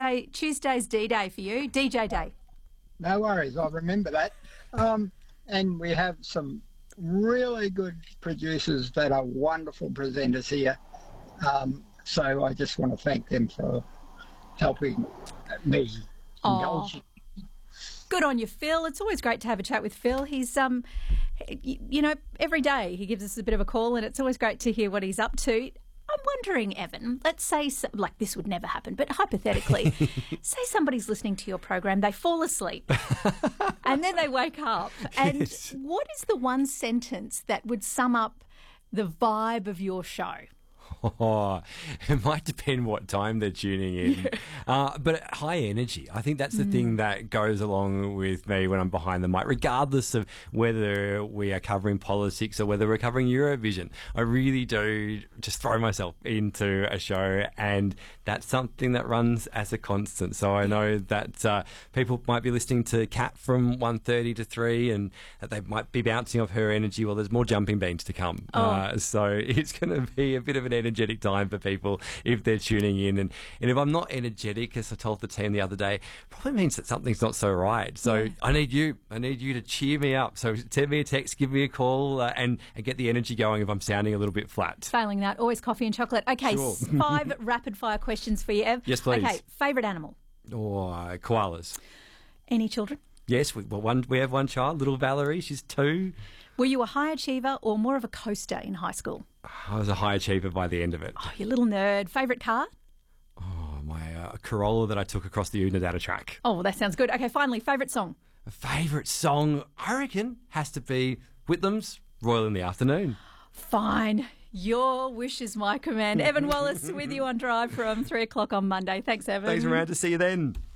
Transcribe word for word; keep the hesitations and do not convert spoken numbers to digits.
Hey, Tuesday's D-Day for you, D J Day. No worries, I'll remember that. Um, and we have some really good producers that are wonderful presenters here. Um, so I just want to thank them for helping me indulge. Oh, good on you, Phil. It's always great to have a chat with Phil. He's, um, you know, every day he gives us a bit of a call, and it's always great to hear what he's up to. I'm wondering, Evan, let's say, like this would never happen, but hypothetically, say somebody's listening to your program, they fall asleep, and then they wake up. And yes. What is the one sentence that would sum up the vibe of your show? Oh, it might depend what time they're tuning in. Yeah. Uh, but high energy, I think that's the mm. thing that goes along with me when I'm behind the mic, regardless of whether we are covering politics or whether we're covering Eurovision. I really do just throw myself into a show, and that's something that runs as a constant. So I know that uh, people might be listening to Kat from one thirty to three, and that they might be bouncing off her energy. Well, there's more jumping beans to come. Oh. Uh, so it's going to be a bit of an energetic time for people if they're tuning in, and, and if I'm not energetic, as I told the team the other day, probably means that something's not so right. So yeah. I need you I need you to cheer me up. So send me a text, give me a call, uh, and, and get the energy going if I'm sounding a little bit flat. Failing that, always coffee and chocolate. Okay, sure. Five rapid fire questions for you, Ev. Yes, please. Okay, favourite animal? Oh, uh, koalas. Any children? Yes, we, well, one, we have one child, little Valerie, she's two. Were you a high achiever or more of a coaster in high school? I was a high achiever by the end of it. Oh, you little nerd. Favourite car? Oh, my uh, Corolla that I took across the Oodnadatta track. Oh, well, that sounds good. Okay, finally, favourite song? A favourite song, I reckon, has to be Whitlam's Royal in the Afternoon. Fine. Your wish is my command. Evan Wallace with you on Drive from three o'clock on Monday. Thanks, Evan. Thanks, Miranda. See you then.